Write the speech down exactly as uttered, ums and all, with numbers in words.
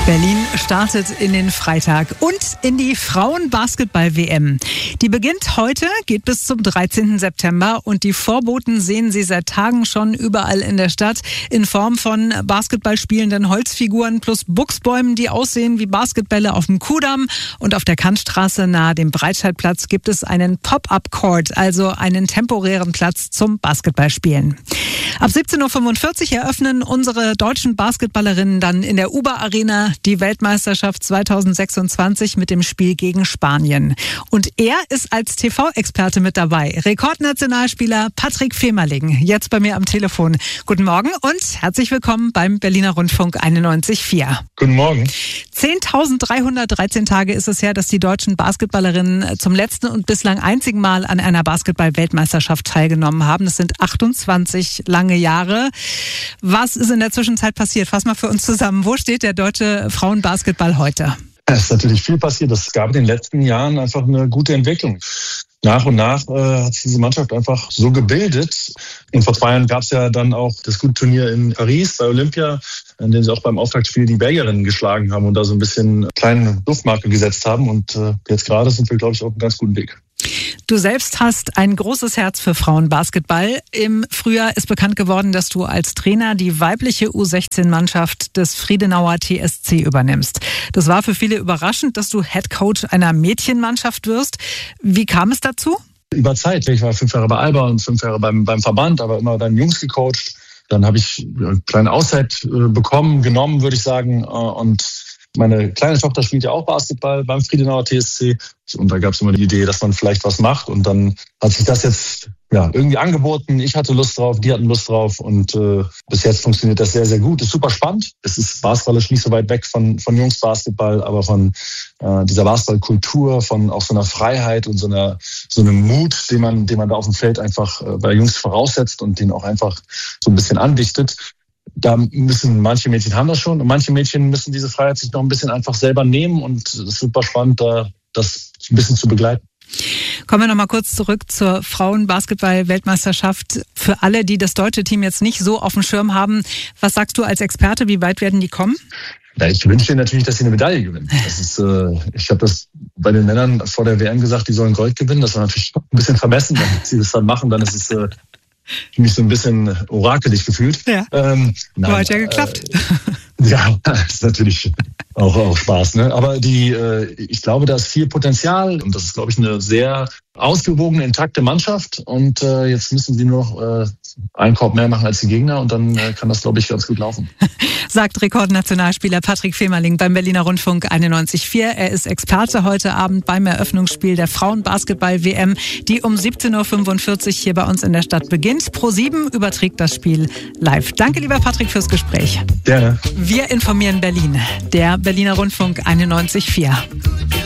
Berlin startet in den Freitag und in die Frauen-Basketball-W M. Die beginnt heute, geht bis zum dreizehnten September und die Vorboten sehen Sie seit Tagen schon überall in der Stadt in Form von basketballspielenden Holzfiguren plus Buchsbäumen, die aussehen wie Basketbälle auf dem Kudamm, und auf der Kantstraße nahe dem Breitscheidplatz gibt es einen Pop-Up-Court, also einen temporären Platz zum Basketballspielen. Ab siebzehn Uhr fünfundvierzig eröffnen unsere deutschen Basketballerinnen dann in der Uber Arena die Weltmeisterschaft zweitausendsechsundzwanzig mit dem Spiel gegen Spanien. Und er ist als T V-Experte mit dabei. Rekordnationalspieler Patrick Femerling, jetzt bei mir am Telefon. Guten Morgen und herzlich willkommen beim Berliner Rundfunk einundneunzig Komma vier. Guten Morgen. zehntausenddreihundertdreizehn Tage ist es her, dass die deutschen Basketballerinnen zum letzten und bislang einzigen Mal an einer Basketball-Weltmeisterschaft teilgenommen haben. Das sind achtundzwanzig lange Jahre. Was ist in der Zwischenzeit passiert? Fass mal für uns zusammen. Wo steht der deutsche Frauenbasketball heute? Es ist natürlich viel passiert. Es gab in den letzten Jahren einfach eine gute Entwicklung. Nach und nach äh, hat sich diese Mannschaft einfach so gebildet. Und vor zwei Jahren gab es ja dann auch das gute Turnier in Paris bei Olympia, in dem sie auch beim Auftaktspiel die Belgierinnen geschlagen haben und da so ein bisschen kleine Duftmarke gesetzt haben. Und äh, jetzt gerade sind wir, glaube ich, auf einem ganz guten Weg. Du selbst hast ein großes Herz für Frauenbasketball. Im Frühjahr ist bekannt geworden, dass du als Trainer die weibliche U sechzehn Mannschaft des Friedenauer T S C übernimmst. Das war für viele überraschend, dass du Headcoach einer Mädchenmannschaft wirst. Wie kam es dazu? Über Zeit. Ich war fünf Jahre bei Alba und fünf Jahre beim, beim Verband, aber immer dann Jungs gecoacht. Dann habe ich eine kleine Auszeit bekommen, genommen, würde ich sagen. Und meine kleine Tochter spielt ja auch Basketball beim Friedenauer T S C. Und da gab es immer die Idee, dass man vielleicht was macht. Und dann hat sich das jetzt ja irgendwie angeboten. Ich hatte Lust drauf, die hatten Lust drauf. Und äh, bis jetzt funktioniert das sehr, sehr gut. Ist super spannend. Es ist basketballisch nicht so weit weg von, von Jungsbasketball, aber von äh, dieser Basketballkultur, von auch so einer Freiheit und so einer so einem Mut, den man, den man da auf dem Feld einfach äh, bei Jungs voraussetzt und den auch einfach so ein bisschen andichtet. Da müssen manche Mädchen haben das schon und manche Mädchen müssen diese Freiheit sich noch ein bisschen einfach selber nehmen, und es ist super spannend, da das ein bisschen zu begleiten. Kommen wir noch mal kurz zurück zur Frauen-Basketball-Weltmeisterschaft. Für alle, die das deutsche Team jetzt nicht so auf dem Schirm haben, was sagst du als Experte, wie weit werden die kommen? Ja, ich wünsche ihnen natürlich, dass sie eine Medaille gewinnen. Das ist, äh, ich habe das bei den Männern vor der W M gesagt, die sollen Gold gewinnen. Das war natürlich ein bisschen vermessen. Wenn sie das dann machen, dann ist es äh, für mich so ein bisschen orakelig gefühlt. Ja, ähm, nein, hat ja geklappt. Äh, ja, ist natürlich auch, auch Spaß. Ne? Aber die, äh, ich glaube, da ist viel Potenzial und das ist, glaube ich, eine sehr ausgewogene, intakte Mannschaft. Und äh, jetzt müssen sie nur noch äh, einen Korb mehr machen als die Gegner und dann äh, kann das, glaube ich, ganz gut laufen. Sagt Rekordnationalspieler Patrick Femerling beim Berliner Rundfunk einundneunzig Komma vier. Er ist Experte heute Abend beim Eröffnungsspiel der Frauen-Basketball-W M, die um siebzehn Uhr fünfundvierzig hier bei uns in der Stadt beginnt. ProSieben überträgt das Spiel live. Danke, lieber Patrick, fürs Gespräch. Gerne. Wir informieren Berlin. Der Berliner Rundfunk einundneunzig Komma vier.